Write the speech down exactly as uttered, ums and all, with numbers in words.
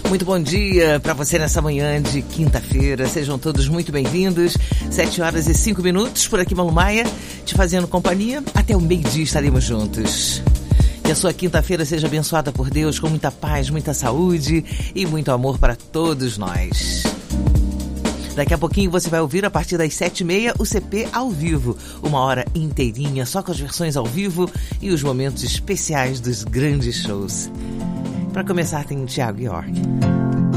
Muito bom dia para você nessa manhã de quinta-feira. Sejam todos muito bem-vindos. Sete horas e cinco minutos por aqui, Malu Maia, te fazendo companhia. Até o meio-dia estaremos juntos. Que a sua quinta-feira seja abençoada por Deus, com muita paz, muita saúde e muito amor para todos nós. Daqui a pouquinho você vai ouvir, a partir das sete e meia, o C P ao vivo. Uma hora inteirinha, só com as versões ao vivo e os momentos especiais dos grandes shows. Para começar, tem o Thiago York.